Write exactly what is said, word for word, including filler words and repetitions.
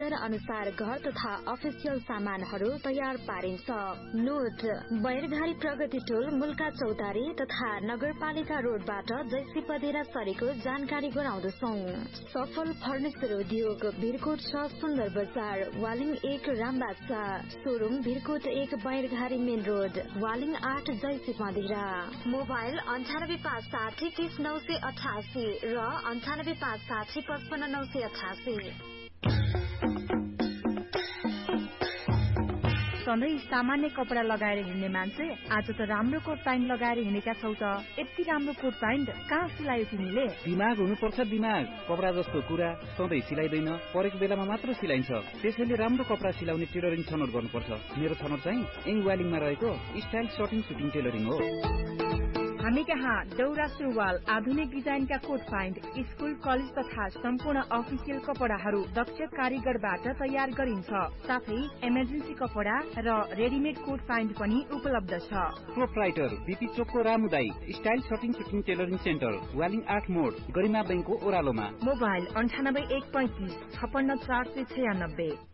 अनुसार घर तथा अफिसियल सामानहरू तयार पारिन्छ। नोट, बैरघारी प्रगति टोल मुल्का चौतारी तथा नगरपालिका रोडबाट जैसी पदेरा सरेको जानकारी गराउँदछौ। सफल फर्निचर उद्योग भिरकोट छ सुन्दर बजार, वालिङ एक रामबाचा, सोरूम भिरकोट एक बैरघारी मेन रोड, वालिङ आठ जैसी पदेरा। मोबाइल अन्ठानब्बे पाँच साठी तीस नौ सय अठासी र अन्ठानब्बे पाँच साठी पचपन्न नौ सय अठासी। सधैँ सामान्य कपडा लगाएर हिँड्ने मान्छे आज त राम्रो कोट प्यान्ट लगाएर हिँडेका छौ त। यति राम्रो कोट प्यान्ट कहाँ सिलायो तिमीले? दिमाग हुनुपर्छ दिमाग। कपडा जस्तो कुरा सधैँ सिलाइदैन, परेको बेलामा मात्र सिलाइन्छ। त्यसैले राम्रो कपडा सिलाउने टेलरिङ छनौट गर्नुपर्छ। मेरो छनौट चाहिँ एङवालिङमा रहेको स्टाइल सर्टिङ सुटिङ टेलरिङ हो। हामी कहाँ दौरा सुरुवाल, आधुनिक डिजाइनका कोट प्यान्ट, स्कुल कलेज तथा सम्पूर्ण अफिसियल कपडाहरू दक्ष कारीगरबाट तयार गरिन्छ। साथै इमर्जेन्सी कपडा र रेडिमेड कोट प्यान्ट पनि उपलब्ध छ। प्रोप्राइटर बीपी चोकको रामुदाई style shirting shooting tailoring centre, Waling आठ मोड, गरिमा बैंकको ओह्रालोमा। मोबाइल अन्ठानब्बे एक पैंतिस छपन्न चार सय छयानब्बे।